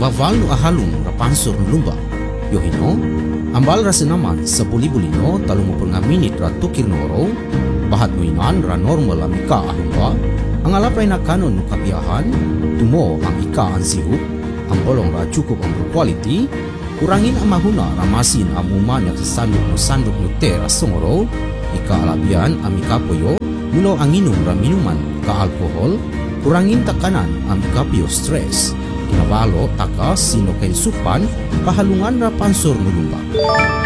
baval no ahalong rapansor no lumba. Yohino, ambal rasa naman sa buli-buli no 30 minit ra tukir no oro, bahat mo inan ra normal ang ika ahumba, ang alapay na kanon no kabiyahan, tumo ang ika ang sihup, ang bolong ra cukup ang quality, kurangin ang mahuna ramasin ang umanyak sa sandok no tera songoro, ika alabian ang ikapoyo, muno ang inom ra minuman ka alkohol, kurangin takanan ang ikapyo stress. Kinabalo taka sino kay supan kahalungan ra pansor no lumba.